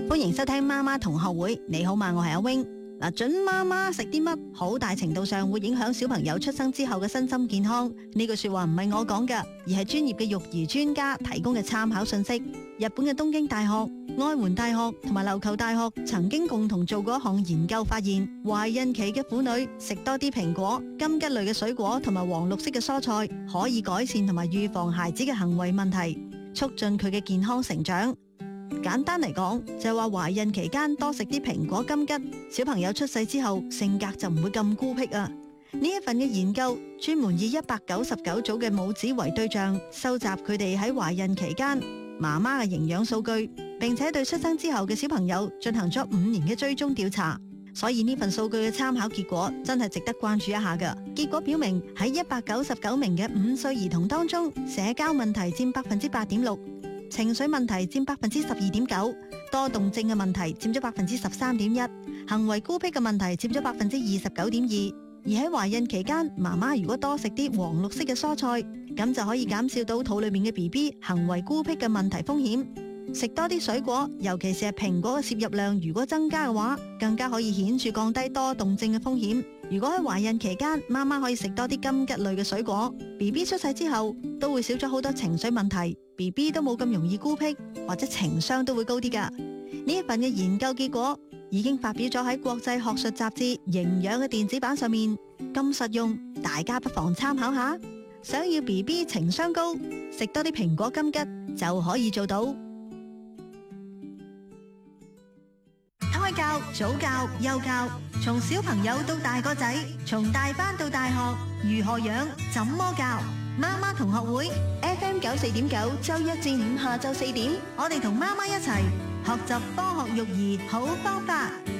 歡迎收聽媽媽同學會。你好嘛，我係阿 wing。準媽媽食啲乜，好大程度上會影響小朋友出生之後嘅身心健康。呢句說話唔係我講㗎，而係專業嘅育兒專家提供嘅參考信息。日本嘅東京大學、愛媛大學同埋琉球大學曾經共同做過一項研究，發現懷孕期嘅婦女食多啲蘋果、柑橘類嘅水果同埋黃綠色嘅蔬菜，可以改善同埋預防孩子嘅行為問題，促進佢嘅健康成長。簡單嚟講，就係話懷孕期間多食啲蘋果、柑橘，小朋友出世之後性格就唔會咁孤僻啊。呢一份嘅研究專門以199組嘅母子為對象，收集佢哋喺懷孕期間媽媽嘅營養數據，並且對出生之後嘅小朋友進行咗5年嘅追蹤調查。所以呢份數據嘅參考結果真係值得關注一下㗎。結果表明喺199名嘅5歲兒童當中，社交問題佔8.6%。情緒問題佔12.9%，多動症嘅問題佔咗13.1%，行為孤僻嘅問題佔咗29.2%。而喺懷孕期間，媽媽如果多食啲黃綠色嘅蔬菜，咁就可以減少到肚裏面嘅 BB 行為孤僻嘅問題風險。食多啲水果，尤其是係蘋果嘅攝入量，如果增加嘅話，更加可以顯著降低多動症嘅風險。如果喺懷孕期間，媽媽可以食多啲柑橘類嘅水果， BB 出世之後都會少咗好多情緒問題， BB 都冇咁容易孤僻，或者情商都會高啲㗎。呢一份嘅研究結果已經發表咗喺國際學術雜誌營養嘅電子版上面，咁實用，大家不妨參考下。想要 BB 情商高，食多啲蘋果柑橘就可以做到。胎教、早教、幼教，從小朋友到大個仔，從大班到大學，如何養，怎麼教？媽媽同學會 FM 94.9，周一至五下晝4點，我哋同媽媽一齊學習科學育兒好方法。